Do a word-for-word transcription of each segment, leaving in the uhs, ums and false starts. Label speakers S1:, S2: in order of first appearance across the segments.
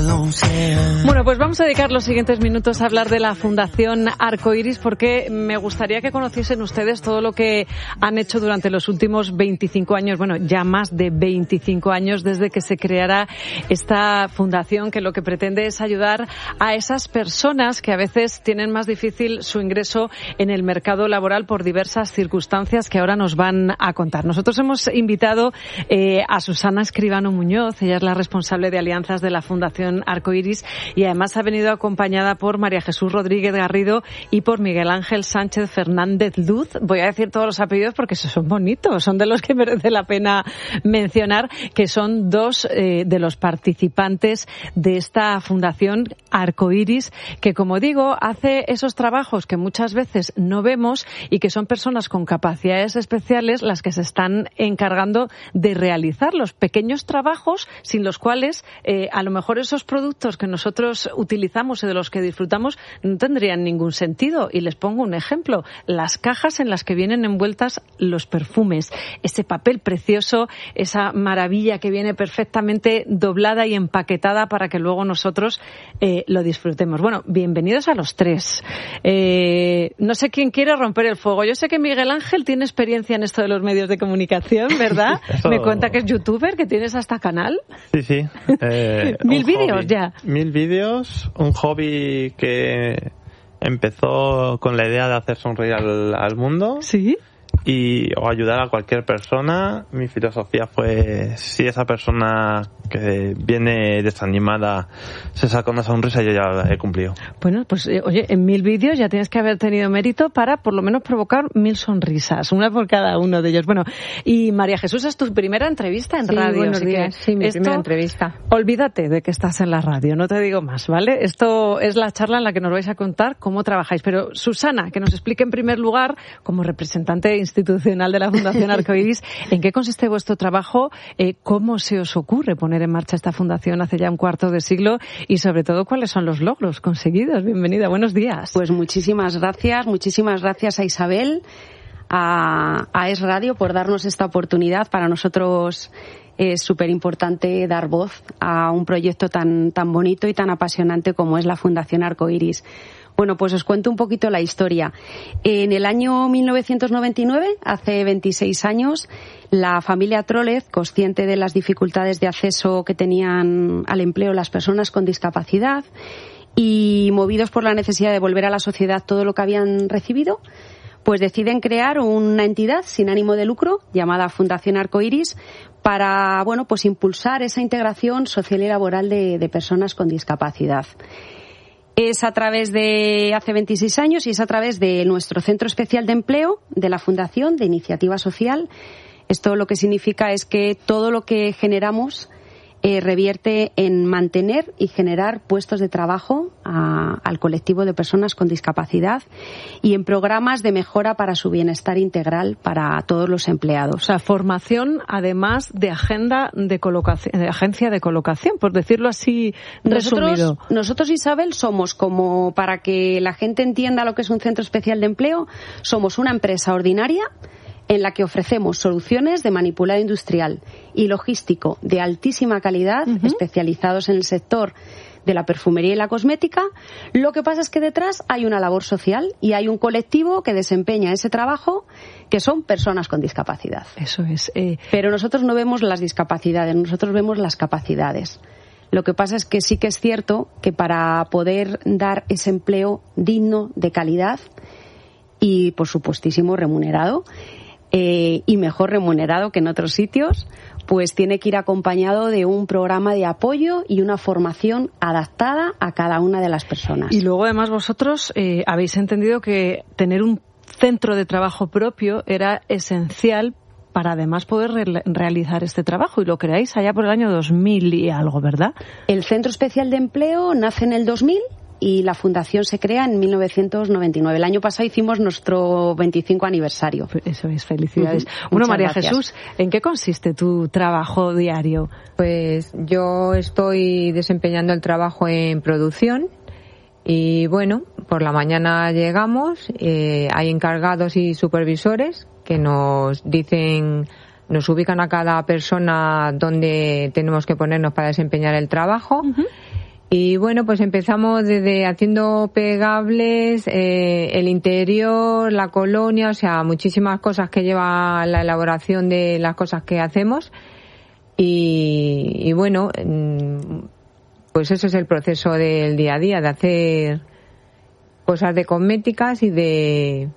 S1: Bueno, pues vamos a dedicar los siguientes minutos a hablar de la Fundación Arcoiris, porque me gustaría que conociesen ustedes todo lo que han hecho durante los últimos veinticinco años, bueno, ya más de veinticinco años desde que se creara esta fundación, que lo que pretende es ayudar a esas personas que a veces tienen más difícil su ingreso en el mercado laboral por diversas circunstancias que ahora nos van a contar. Nosotros hemos invitado eh, a Susana Escribano Muñoz, ella es la responsable de alianzas de la Fundación Arcoiris, y además ha venido acompañada por María Jesús Rodríguez Garrido y por Miguel Ángel Sánchez Fernández Luz. Voy a decir todos los apellidos porque esos son bonitos, son de los que merece la pena mencionar, que son dos eh, de los participantes de esta Fundación Arcoiris, que, como digo, hace esos trabajos que muchas veces no vemos y que son personas con capacidades especiales las que se están encargando de realizar los pequeños trabajos sin los cuales eh, a lo mejor esos productos que nosotros utilizamos y de los que disfrutamos no tendrían ningún sentido. Y les pongo un ejemplo: las cajas en las que vienen envueltas los perfumes, ese papel precioso, esa maravilla que viene perfectamente doblada y empaquetada para que luego nosotros eh, lo disfrutemos. Bueno, bienvenidos a los tres. Eh, no sé quién quiere romper el fuego. Yo sé que Miguel Ángel tiene experiencia en esto de los medios de comunicación, ¿verdad? Eso... Me cuenta que es youtuber, que tienes hasta canal.
S2: Sí, sí. Eh,
S1: Mil vídeos ya.
S2: Mil vídeos, un hobby que empezó con la idea de hacer sonreír al, al mundo.
S1: Sí.
S2: Y o ayudar a cualquier persona. Mi filosofía fue: si esa persona que viene desanimada se saca una sonrisa, yo ya la he cumplido.
S1: Bueno, pues eh, oye, en mil vídeos ya tienes que haber tenido mérito para por lo menos provocar mil sonrisas, una por cada uno de ellos. Bueno, y María Jesús, es tu primera entrevista en
S3: sí,
S1: radio.
S3: Buenos
S1: así
S3: días.
S1: Que
S3: sí, mi
S1: esto,
S3: primera entrevista.
S1: Olvídate de que estás en la radio, no te digo más, ¿vale? Esto es la charla en la que nos vais a contar cómo trabajáis. Pero Susana, que nos explique en primer lugar, como representante institucional de la Fundación Arcoiris, ¿en qué consiste vuestro trabajo? Eh, ¿Cómo se os ocurre poner en marcha esta fundación hace ya un cuarto de siglo? Y sobre todo, ¿cuáles son los logros conseguidos? Bienvenida, buenos días.
S4: Pues muchísimas gracias, muchísimas gracias a Isabel, a, a Es Radio, por darnos esta oportunidad. Para nosotros es súper importante dar voz a un proyecto tan, tan bonito y tan apasionante como es la Fundación Arcoiris. Bueno, pues os cuento un poquito la historia. En el año mil novecientos noventa y nueve, hace veintiséis años, la familia Trólez, consciente de las dificultades de acceso que tenían al empleo las personas con discapacidad y movidos por la necesidad de devolver a la sociedad todo lo que habían recibido, pues deciden crear una entidad sin ánimo de lucro llamada Fundación Arcoiris para, bueno, pues impulsar esa integración social y laboral de, de personas con discapacidad. Es a través de, hace veintiséis años, y es a través de nuestro Centro Especial de Empleo de la Fundación de Iniciativa Social. Esto lo que significa es que todo lo que generamos eh, revierte en mantener y generar puestos de trabajo a, al colectivo de personas con discapacidad y en programas de mejora para su bienestar integral para todos los empleados.
S1: O sea, formación además de agenda de colocación, de agencia de colocación, por decirlo así resumido.
S4: Nosotros, nosotros, Isabel, somos, como para que la gente entienda lo que es un centro especial de empleo, somos una empresa ordinaria en la que ofrecemos soluciones de manipulado industrial y logístico de altísima calidad, uh-huh. especializados en el sector de la perfumería y la cosmética. Lo que pasa es que detrás hay una labor social y hay un colectivo que desempeña ese trabajo, que son personas con discapacidad.
S1: Eso es. Eh...
S4: Pero nosotros no vemos las discapacidades, nosotros vemos las capacidades. Lo que pasa es que sí que es cierto que para poder dar ese empleo digno, de calidad y, por supuestísimo, remunerado, Eh, y mejor remunerado que en otros sitios, pues tiene que ir acompañado de un programa de apoyo y una formación adaptada a cada una de las personas.
S1: Y luego, además, vosotros eh, habéis entendido que tener un centro de trabajo propio era esencial para además poder re- realizar este trabajo, y lo creáis allá por el año dos mil y algo, ¿verdad?
S4: El Centro Especial de Empleo nace en el dos mil y la fundación se crea en mil novecientos noventa y nueve. El año pasado hicimos nuestro veinticinco aniversario.
S1: Eso es, felicidades.
S4: Uh-huh.
S1: Bueno,
S4: Muchas
S1: María
S4: gracias.
S1: Jesús, ¿en qué consiste tu trabajo diario?
S3: Pues yo estoy desempeñando el trabajo en producción y, bueno, por la mañana llegamos, eh, hay encargados y supervisores que nos dicen, nos ubican a cada persona donde tenemos que ponernos para desempeñar el trabajo. Uh-huh. Y bueno, pues empezamos desde haciendo pegables, eh, el interior, la colonia, o sea, muchísimas cosas que lleva la elaboración de las cosas que hacemos. Y, y bueno, pues eso es el proceso del día a día, de hacer cosas de cosméticas y de...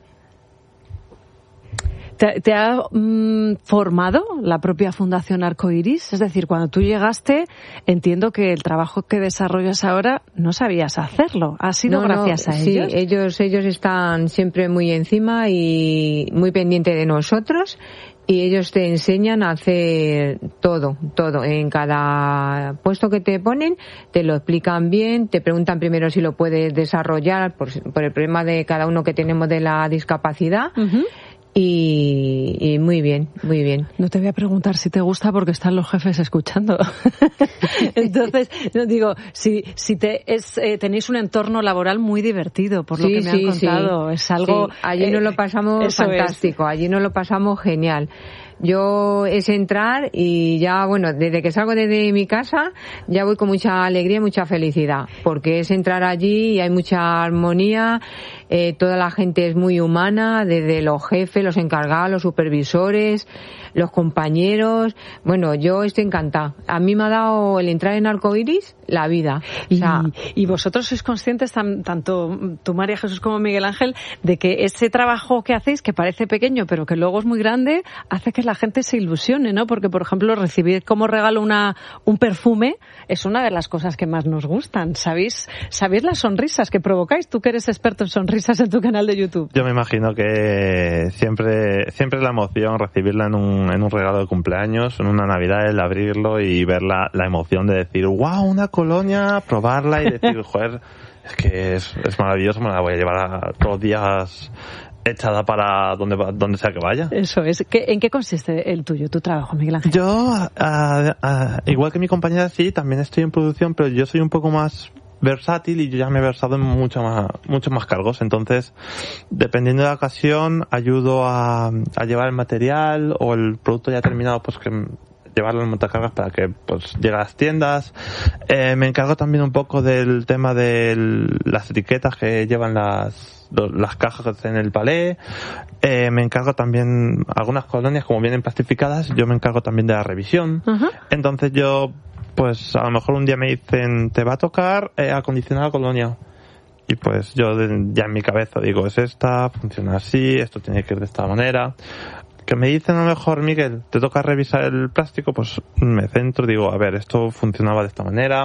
S1: ¿Te, te ha mm, formado la propia Fundación Arcoiris? Es decir, cuando tú llegaste, entiendo que el trabajo que desarrollas ahora no sabías hacerlo. ¿Ha sido
S3: no,
S1: gracias
S3: no,
S1: a
S3: sí,
S1: ellos?
S3: ellos ellos están siempre muy encima y muy pendientes de nosotros. Y ellos te enseñan a hacer todo, todo. En cada puesto que te ponen, te lo explican bien, te preguntan primero si lo puedes desarrollar por, por el problema de cada uno que tenemos de la discapacidad. Uh-huh. Y, y muy bien, muy bien.
S1: No te voy a preguntar si te gusta porque están los jefes escuchando. Entonces, no digo, si si te es eh, tenéis un entorno laboral muy divertido, por lo
S3: sí,
S1: que me
S3: sí,
S1: han contado.
S3: Sí.
S1: Es algo...
S3: Sí. Allí eh, nos lo pasamos fantástico,
S1: es.
S3: allí nos lo pasamos genial. Yo es entrar y ya, bueno, desde que salgo desde mi casa ya voy con mucha alegría y mucha felicidad, porque es entrar allí y hay mucha armonía, eh, toda la gente es muy humana, desde los jefes, los encargados, los supervisores, los compañeros. Bueno, yo estoy encantada. A mí me ha dado el entrar en Arcoiris la vida.
S1: Y, o sea, y vosotros sois conscientes, tan, tanto tú, María Jesús, como Miguel Ángel, de que ese trabajo que hacéis, que parece pequeño pero que luego es muy grande, hace que la gente se ilusione, ¿no? Porque, por ejemplo, recibir como regalo una un perfume es una de las cosas que más nos gustan. ¿Sabéis, sabéis las sonrisas que provocáis? Tú que eres experto en sonrisas en tu canal de YouTube.
S2: Yo me imagino que siempre siempre la emoción, recibirla en un, en un regalo de cumpleaños, en una Navidad, el abrirlo y ver la, la emoción de decir, wow, una colonia, probarla y decir, joder, es que es, es maravilloso, me la voy a llevar a, todos los días echada para donde donde sea que vaya.
S1: Eso es. ¿Qué, ¿En qué consiste el tuyo, tu trabajo, Miguel Ángel?
S2: Yo, uh, uh, igual que mi compañera, sí, también estoy en producción, pero yo soy un poco más versátil y yo ya me he versado en mucho más, muchos más cargos. Entonces, dependiendo de la ocasión, ayudo a, a llevar el material o el producto ya terminado, pues que llevarlo en montacargas para que pues llegue a las tiendas. Eh, me encargo también un poco del tema de las etiquetas que llevan las las cajas que están en el palé. Eh, me encargo también, algunas colonias como vienen plastificadas, yo me encargo también de la revisión. Uh-huh. Entonces yo, pues a lo mejor un día me dicen, te va a tocar eh, acondicionar la colonia. Y pues yo ya en mi cabeza digo, es esta, funciona así, esto tiene que ir de esta manera. Que me dicen a lo mejor, Miguel, te toca revisar el plástico, pues me centro, digo, a ver, esto funcionaba de esta manera,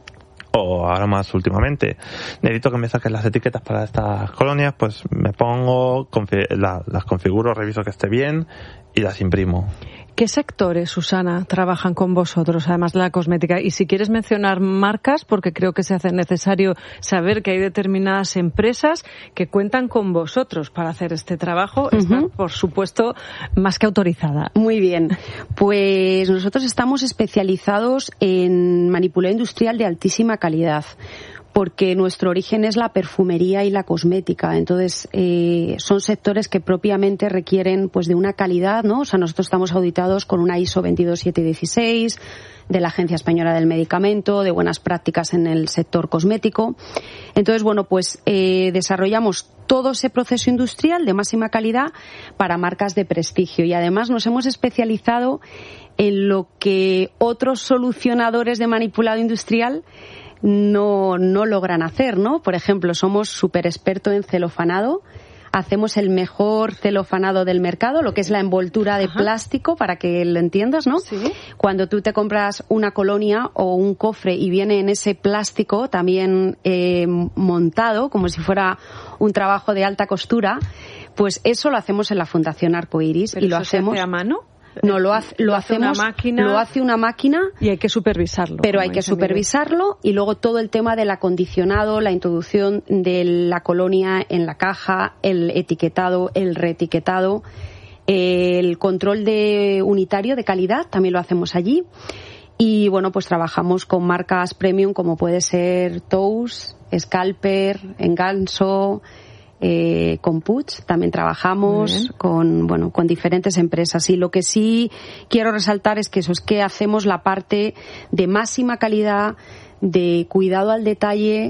S2: o ahora más últimamente, necesito que me saquen las etiquetas para estas colonias, pues me pongo, confi- la, las configuro, reviso que esté bien y las imprimo.
S1: ¿Qué sectores, Susana, trabajan con vosotros, además de la cosmética? Y si quieres mencionar marcas, porque creo que se hace necesario saber que hay determinadas empresas que cuentan con vosotros para hacer este trabajo, uh-huh. Está, por supuesto, más que autorizada.
S4: Muy bien. Pues nosotros estamos especializados en manipulado industrial de altísima calidad, porque nuestro origen es la perfumería y la cosmética. Entonces, eh, son sectores que propiamente requieren pues de una calidad, ¿no? O sea, nosotros estamos auditados con una I S O veintidós siete dieciséis de la Agencia Española del Medicamento, de buenas prácticas en el sector cosmético. Entonces, bueno, pues eh, desarrollamos todo ese proceso industrial de máxima calidad para marcas de prestigio y además nos hemos especializado en lo que otros solucionadores de manipulado industrial no no logran hacer, ¿no? Por ejemplo, somos súper expertos en celofanado, hacemos el mejor celofanado del mercado, lo que es la envoltura de Ajá. plástico, para que lo entiendas, ¿no?
S1: Sí.
S4: Cuando tú te compras una colonia o un cofre y viene en ese plástico también eh, montado, como si fuera un trabajo de alta costura, pues eso lo hacemos en la Fundación Arcoiris.
S1: ¿Pero
S4: y lo
S1: eso
S4: hacemos
S1: se hace a mano?
S4: No, lo, hace, lo,
S1: lo hace
S4: hacemos,
S1: una máquina,
S4: lo hace una máquina.
S1: Y hay que supervisarlo.
S4: Pero hay que supervisarlo y luego todo el tema del acondicionado, la introducción de la colonia en la caja, el etiquetado, el reetiquetado, el control de unitario de calidad también lo hacemos allí. Y bueno, pues trabajamos con marcas premium como puede ser Tous, Scalper, Enganso, Eh, con Puig también trabajamos con bueno con diferentes empresas y lo que sí quiero resaltar es que eso es que hacemos la parte de máxima calidad de cuidado al detalle,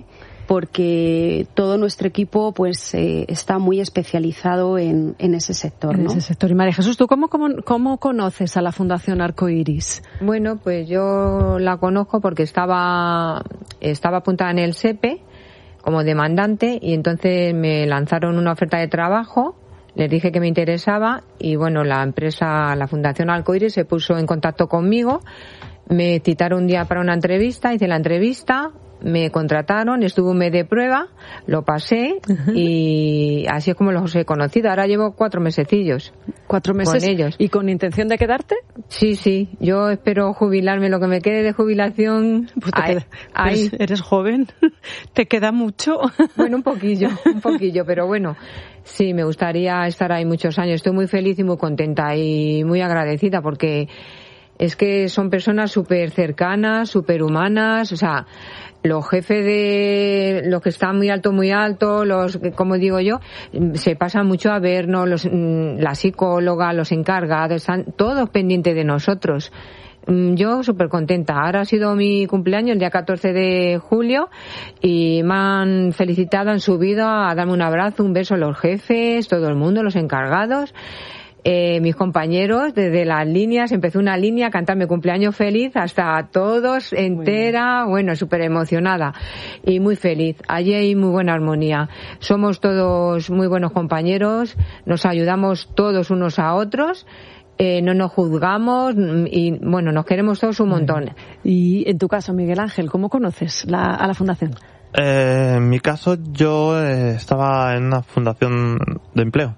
S4: porque todo nuestro equipo pues eh, está muy especializado en, en ese sector,
S1: en
S4: ¿no?
S1: ese sector. Y María Jesús, ¿tú cómo, cómo, cómo conoces a la Fundación Arcoiris?
S3: Bueno, pues yo la conozco porque estaba, estaba apuntada en el S E P E como demandante y entonces me lanzaron una oferta de trabajo, les dije que me interesaba y bueno, la empresa, la Fundación Arcoiris se puso en contacto conmigo, me citaron un día para una entrevista, hice la entrevista, me contrataron, estuve un mes de prueba, lo pasé uh-huh. y así es como los he conocido. Ahora llevo cuatro mesecillos.
S1: ¿Cuatro meses?
S3: Con ellos.
S1: ¿Y con intención de quedarte?
S3: Sí, sí. Yo espero jubilarme, lo que me quede de jubilación.
S1: Pues te ahí, queda, ahí. Pues eres joven, ¿te queda mucho?
S3: Bueno, un poquillo, un poquillo, pero bueno. Sí, me gustaría estar ahí muchos años. Estoy muy feliz y muy contenta y muy agradecida porque es que son personas súper cercanas, súper humanas, o sea, los jefes de los que están muy alto, muy alto, los, como digo yo, se pasan mucho a vernos, los, la psicóloga, los encargados, están todos pendientes de nosotros. Yo súper contenta. Ahora ha sido mi cumpleaños el día catorce de julio y me han felicitado, han subido a darme un abrazo, un beso a los jefes, todo el mundo, los encargados. Eh, mis compañeros, desde las líneas, empezó una línea a cantarme cumpleaños feliz hasta todos entera, bueno, súper emocionada y muy feliz. Allí hay muy buena armonía. Somos todos muy buenos compañeros, nos ayudamos todos unos a otros, eh, no nos juzgamos y, bueno, nos queremos todos un montón.
S1: Y en tu caso, Miguel Ángel, ¿cómo conoces la, a la Fundación?
S2: Eh, en mi caso, yo eh, estaba en una fundación de empleo.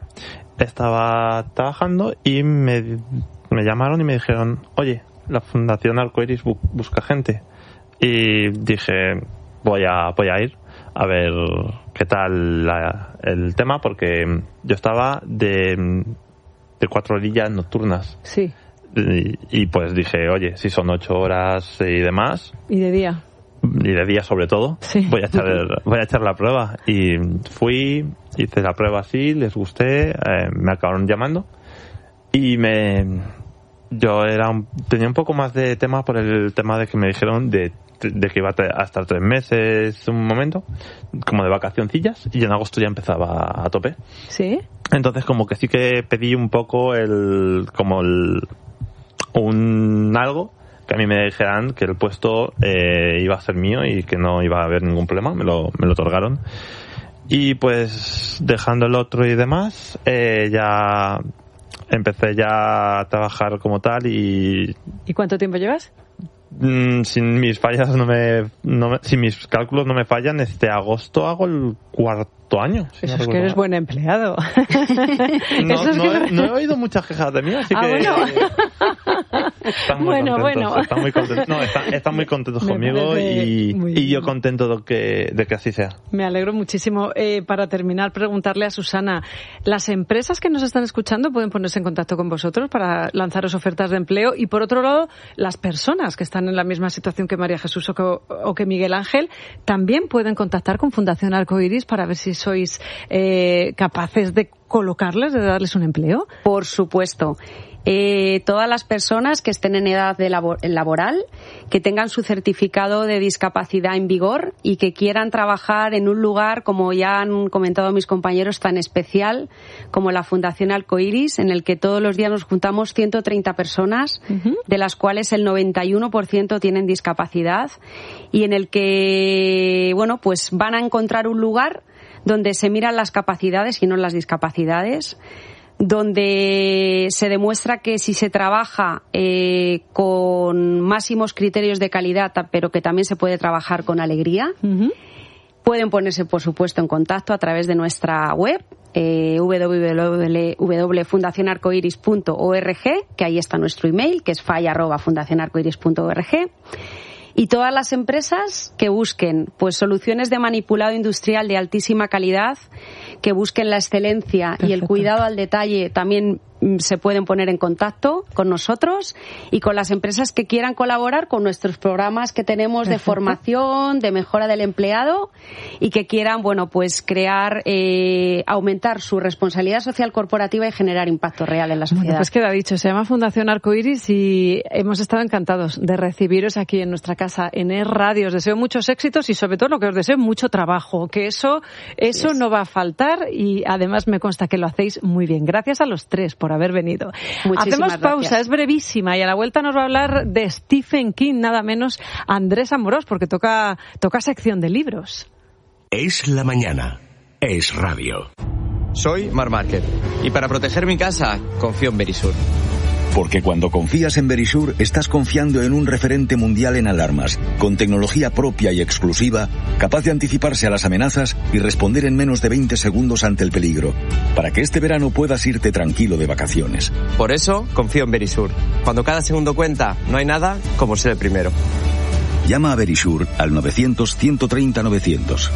S2: Estaba trabajando y me, me llamaron y me dijeron, oye, la Fundación Arcoiris bu- busca gente. Y dije, voy a voy a ir a ver qué tal la, el tema, porque yo estaba de, de cuatro horillas nocturnas.
S1: Sí.
S2: Y, y pues dije, oye, si son ocho horas y demás.
S1: ¿Y de día?
S2: Y de día sobre todo, sí. voy a echar voy a echar la prueba. Y fui, hice la prueba así, les gusté, eh, me acabaron llamando y me yo era un, tenía un poco más de tema por el tema de que me dijeron de, de que iba a estar tres meses un momento, como de vacacioncillas, y en agosto ya empezaba a tope.
S1: Sí.
S2: Entonces como que sí que pedí un poco el como el un algo que a mí me dijeran que el puesto eh, iba a ser mío y que no iba a haber ningún problema, me lo, me lo otorgaron. Y pues dejando el otro y demás, eh, ya empecé ya a trabajar como tal y...
S1: ¿Y cuánto tiempo llevas?
S2: Mm, sin mis fallas no me, no me, si mis cálculos no me fallan, este agosto hago el cuarto año. Si
S1: Eso
S2: no
S1: es que eres buen empleado.
S2: No,
S1: Eso es
S2: no,
S1: que...
S2: he, no he oído muchas quejas de mí, así
S1: ah,
S2: que...
S1: Bueno.
S2: Están muy
S1: bueno,
S2: contentos,
S1: bueno.
S2: Están muy contentos, no, están, están muy contentos
S1: Me
S2: conmigo y, y yo
S1: bien.
S2: contento de que, de que así sea.
S1: Me alegro muchísimo. Eh, para terminar, preguntarle a Susana, ¿las empresas que nos están escuchando pueden ponerse en contacto con vosotros para lanzaros ofertas de empleo? Y por otro lado, las personas que están en la misma situación que María Jesús o que, o que Miguel Ángel, también pueden contactar con Fundación Arcoiris para ver si sois eh, capaces de colocarles, de darles un empleo.
S4: Por supuesto. Eh, todas las personas que estén en edad de labor, laboral, que tengan su certificado de discapacidad en vigor y que quieran trabajar en un lugar, como ya han comentado mis compañeros, tan especial como la Fundación Arcoiris, en el que todos los días nos juntamos ciento treinta personas, uh-huh. de las cuales el noventa y uno por ciento tienen discapacidad, y en el que, bueno, pues van a encontrar un lugar donde se miran las capacidades y no las discapacidades, donde se demuestra que si se trabaja eh, con máximos criterios de calidad, pero que también se puede trabajar con alegría. Uh-huh. Pueden ponerse, por supuesto, en contacto a través de nuestra web, eh, w w w punto fundación arcoiris punto org, que ahí está nuestro email, que es falla arroba fundación arcoiris punto org. Y todas las empresas que busquen pues soluciones de manipulado industrial de altísima calidad, que busquen la excelencia Perfecto. Y el cuidado al detalle, también se pueden poner en contacto con nosotros y con las empresas que quieran colaborar con nuestros programas que tenemos Perfecto. De formación, de mejora del empleado y que quieran, bueno, pues crear, eh, aumentar su responsabilidad social corporativa y generar impacto real en la sociedad.
S1: Bueno, pues queda dicho, se llama Fundación Arcoiris y hemos estado encantados de recibiros aquí en nuestra casa en Es Radio. Os deseo muchos éxitos y sobre todo lo que os deseo, mucho trabajo, que eso, eso yes. no va a faltar y además me consta que lo hacéis muy bien. Gracias a los tres por haber venido.
S4: Muchísimas
S1: Hacemos pausa,
S4: gracias.
S1: Es brevísima y a la vuelta nos va a hablar de Stephen King, nada menos Andrés Amorós, porque toca, toca sección de libros.
S5: Es la mañana. Es Radio.
S6: Soy Marc Márquez y para proteger mi casa confío en Verisur.
S7: Porque cuando confías en Verisur, estás confiando en un referente mundial en alarmas, con tecnología propia y exclusiva, capaz de anticiparse a las amenazas y responder en menos de veinte segundos ante el peligro, para que este verano puedas irte tranquilo de vacaciones.
S6: Por eso, confío en Verisur. Cuando cada segundo cuenta, no hay nada como ser el primero.
S7: Llama a Verisur al novecientos, ciento treinta, novecientos.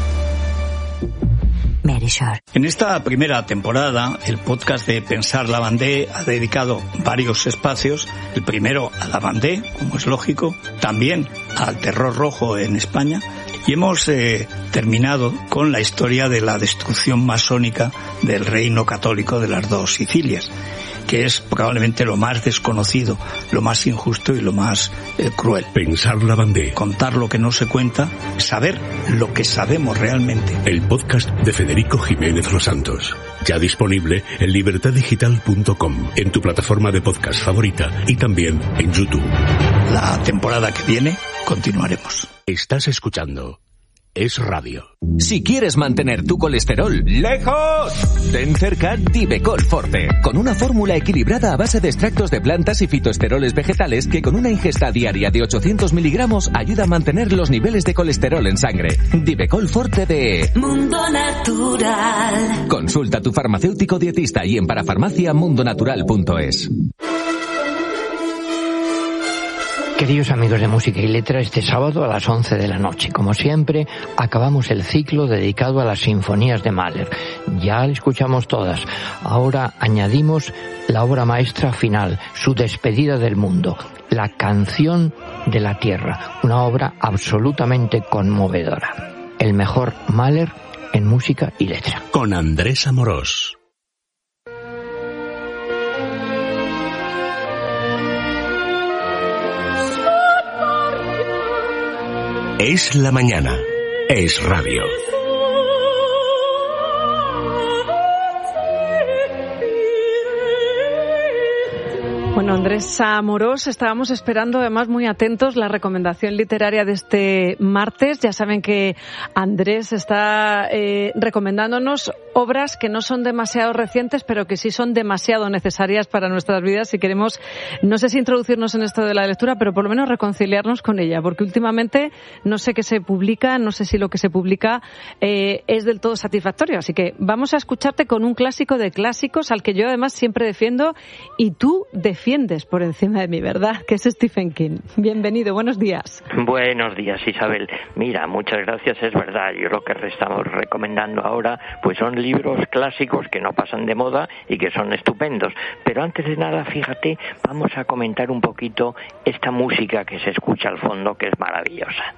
S8: En esta primera temporada, el podcast de Pensar la Vendée ha dedicado varios espacios. El primero a la Vendée, como es lógico, también al terror rojo en España. Y hemos eh, terminado con la historia de la destrucción masónica del reino católico de las dos Sicilias, que es probablemente lo más desconocido, lo más injusto y lo más eh, cruel.
S5: Pensar la Vendée.
S8: Contar lo que no se cuenta, saber lo que sabemos realmente.
S5: El podcast de Federico Jiménez Los Santos. Ya disponible en libertad digital punto com, en tu plataforma de podcast favorita y también en YouTube.
S8: La temporada que viene continuaremos.
S5: Estás escuchando Es Radio.
S9: Si quieres mantener tu colesterol lejos, ten cerca Divecol Forte, con una fórmula equilibrada a base de extractos de plantas y fitoesteroles vegetales que con una ingesta diaria de ochocientos miligramos ayuda a mantener los niveles de colesterol en sangre. Divecol Forte de
S10: Mundo Natural.
S9: Consulta a tu farmacéutico dietista y en parafarmacia mundonatural punto es.
S11: Queridos amigos de Música y Letra, este sábado a las once de la noche, como siempre, acabamos el ciclo dedicado a las sinfonías de Mahler. Ya le escuchamos todas. Ahora añadimos la obra maestra final, su despedida del mundo, la Canción de la Tierra, una obra absolutamente conmovedora. El mejor Mahler en Música y Letra.
S5: Con Andrés Amorós. Es la mañana. Es Radio.
S1: Bueno, Andrés Amorós, estábamos esperando, además muy atentos, la recomendación literaria de este martes. Ya saben que Andrés está eh, recomendándonos obras que no son demasiado recientes, pero que sí son demasiado necesarias para nuestras vidas si queremos, no sé si introducirnos en esto de la lectura, pero por lo menos reconciliarnos con ella, porque últimamente no sé qué se publica, no sé si lo que se publica eh, es del todo satisfactorio. Así que vamos a escucharte con un clásico de clásicos al que yo además siempre defiendo y tú defiendes por encima de mí, ¿verdad? Que es Stephen King. Bienvenido, buenos días.
S12: Buenos días, Isabel. Mira, muchas gracias, es verdad. Yo lo que estamos recomendando ahora pues son libros clásicos que no pasan de moda y que son estupendos. Pero antes de nada, fíjate, vamos a comentar un poquito esta música que se escucha al fondo, que es maravillosa.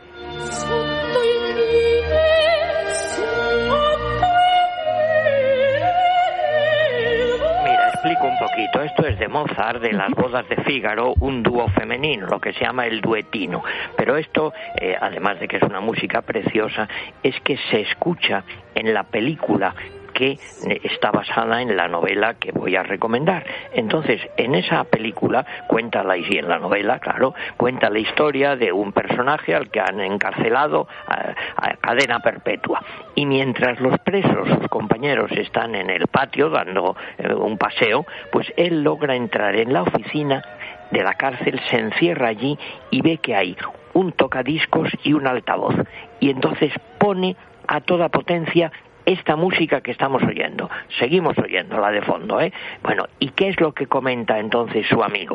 S12: Explico un poquito. Esto es de Mozart, de Las bodas de Fígaro, un dúo femenino, lo que se llama el duetino. Pero esto, eh, además de que es una música preciosa, es que se escucha en la película que está basada en la novela que voy a recomendar. Entonces, en esa película cuenta la, y en la novela, claro, cuenta la historia de un personaje al que han encarcelado a, a cadena perpetua. Y mientras los presos, sus compañeros, están en el patio dando eh, un paseo, pues él logra entrar en la oficina de la cárcel, se encierra allí y ve que hay un tocadiscos y un altavoz. Y entonces pone a toda potencia esta música que estamos oyendo. Seguimos oyendo la de fondo, ¿eh? Bueno, ¿y qué es lo que comenta entonces su amigo?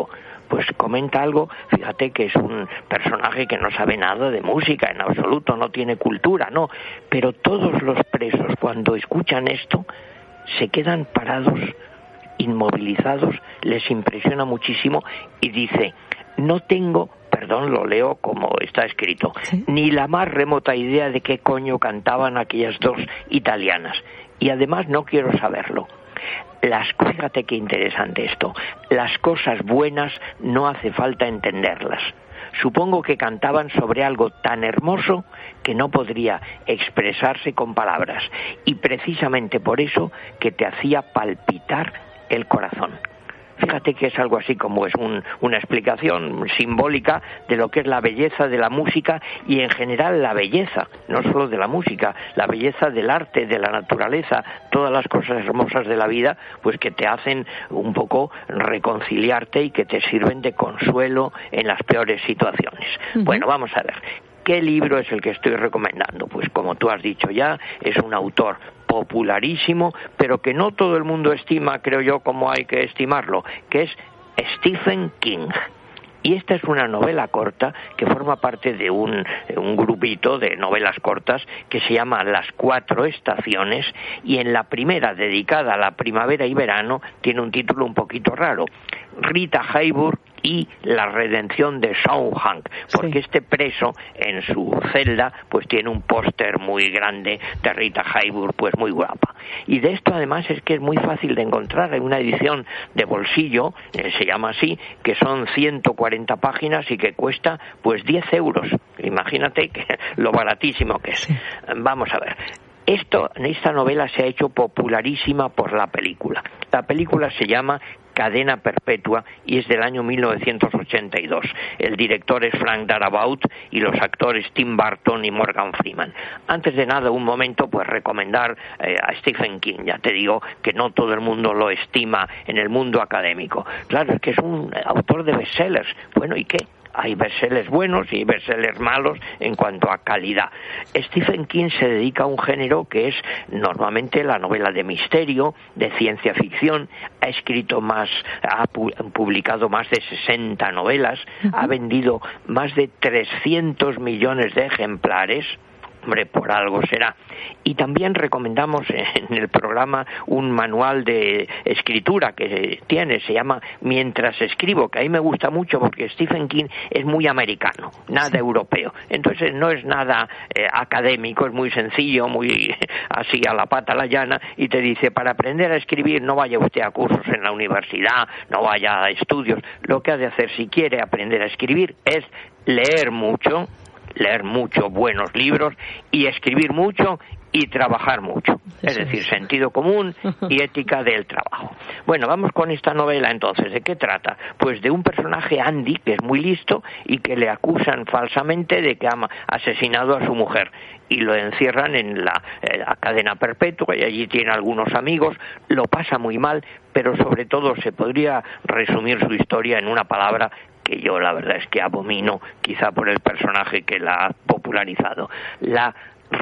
S12: pues comenta algo, fíjate que es un personaje que no sabe nada de música en absoluto, no tiene cultura, no, pero todos los presos cuando escuchan esto se quedan parados, inmovilizados, les impresiona muchísimo y dice, no tengo, perdón, lo leo como está escrito, ¿sí?, ni la más remota idea de qué coño cantaban aquellas dos italianas, y además no quiero saberlo. Las, fíjate qué interesante esto, las cosas buenas no hace falta entenderlas. Supongo que cantaban sobre algo tan hermoso que no podría expresarse con palabras, y precisamente por eso que te hacía palpitar el corazón. Fíjate que es algo así como es un, una explicación simbólica de lo que es la belleza de la música y en general la belleza, no solo de la música, la belleza del arte, de la naturaleza, todas las cosas hermosas de la vida, pues que te hacen un poco reconciliarte y que te sirven de consuelo en las peores situaciones. Uh-huh. Bueno, vamos a ver. ¿Qué libro es el que estoy recomendando? Pues como tú has dicho ya, es un autor popularísimo, pero que no todo el mundo estima, creo yo, como hay que estimarlo, que es Stephen King. Y esta es una novela corta que forma parte de un, un grupito de novelas cortas que se llama Las Cuatro Estaciones, y en la primera, dedicada a la primavera y verano, tiene un título un poquito raro, Rita Hayworth y la redención de Son Hank, porque sí, este preso en su celda pues tiene un póster muy grande de Rita Hayworth, pues muy guapa. Y de esto además es que es muy fácil de encontrar, hay una edición de bolsillo, eh, se llama así, que son ciento cuarenta páginas y que cuesta pues diez euros. Imagínate que lo baratísimo que es. Sí. Vamos a ver. Esto, esta novela se ha hecho popularísima por la película. La película se llama Cadena Perpetua y es del año mil novecientos ochenta y dos. El director es Frank Darabont y los actores Tim Burton y Morgan Freeman. Antes de nada, un momento, pues recomendar eh, a Stephen King. Ya te digo que no todo el mundo lo estima en el mundo académico. Claro, es que es un autor de bestsellers. Bueno, ¿y qué? Hay bestsellers buenos y bestsellers malos en cuanto a calidad. Stephen King se dedica a un género que es normalmente la novela de misterio, de ciencia ficción. Ha escrito más, ha publicado más de sesenta novelas, uh-huh. ha vendido más de trescientos millones de ejemplares. Hombre, por algo será. Y también recomendamos en el programa un manual de escritura que tiene, se llama Mientras escribo, que a mí me gusta mucho porque Stephen King es muy americano, nada sí. europeo. Entonces no es nada eh, académico, es muy sencillo, muy así a la pata a la llana, y te dice, para aprender a escribir no vaya usted a cursos en la universidad, no vaya a estudios. Lo que ha de hacer si quiere aprender a escribir es leer mucho, leer mucho buenos libros y escribir mucho y trabajar mucho, es decir, sentido común y ética del trabajo. Bueno, vamos con esta novela entonces. ¿De qué trata? Pues de un personaje, Andy, que es muy listo y que le acusan falsamente de que ha asesinado a su mujer y lo encierran en la, eh, la cadena perpetua, y allí tiene algunos amigos, lo pasa muy mal, pero sobre todo se podría resumir su historia en una palabra que yo la verdad es que abomino, quizá por el personaje que la ha popularizado: la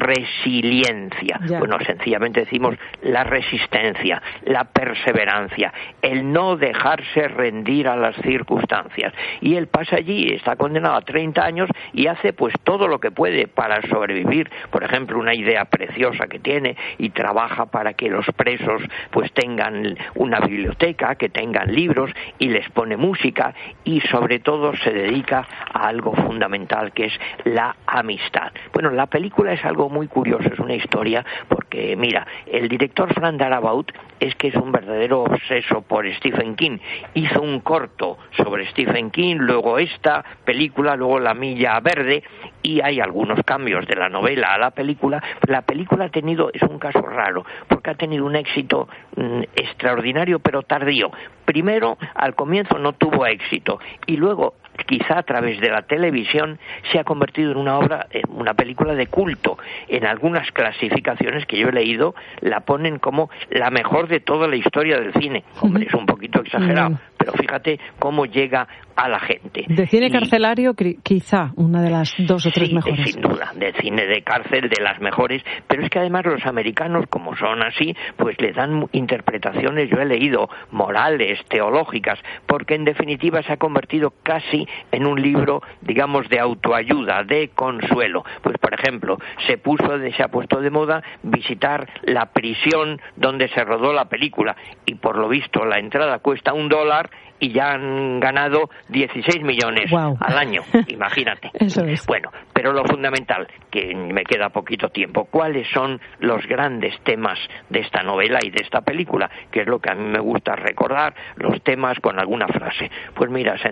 S12: resiliencia. Ya. Bueno, sencillamente decimos la resistencia, la perseverancia, el no dejarse rendir a las circunstancias. Y él pasa allí, está condenado a treinta años y hace pues todo lo que puede para sobrevivir. Por ejemplo, una idea preciosa que tiene, y trabaja para que los presos pues tengan una biblioteca, que tengan libros, y les pone música, y sobre todo se dedica a algo fundamental, que es la amistad. Bueno, la película es algo muy curioso, es una historia, porque mira, el director Frank Darabont es que es un verdadero obseso por Stephen King. Hizo un corto sobre Stephen King, luego esta película, luego La Milla Verde, y hay algunos cambios de la novela a la película. La película ha tenido, es un caso raro, porque ha tenido un éxito mmm, extraordinario, pero tardío. Primero, al comienzo no tuvo éxito, y luego, quizá a través de la televisión, se ha convertido en una obra, en una película de culto. En algunas clasificaciones que yo he leído la ponen como la mejor de toda la historia del cine. Hombre, es un poquito exagerado, pero pero fíjate cómo llega a la gente.
S1: De cine
S12: y,
S1: carcelario, quizá una de las dos o tres
S12: sí,
S1: mejores.
S12: De, sin duda, de cine de cárcel, de las mejores, pero es que además los americanos, como son así, pues le dan interpretaciones, yo he leído, morales, teológicas, porque en definitiva se ha convertido casi en un libro, digamos, de autoayuda, de consuelo. Pues, por ejemplo, se puso, se ha puesto de moda visitar la prisión donde se rodó la película, y por lo visto la entrada cuesta un dólar y ya han ganado dieciséis millones wow. al año, imagínate.
S1: Eso es.
S12: Bueno, pero lo fundamental, que me queda poquito tiempo, ¿cuáles son los grandes temas de esta novela y de esta película? Que es lo que a mí me gusta recordar, los temas con alguna frase. Pues mira,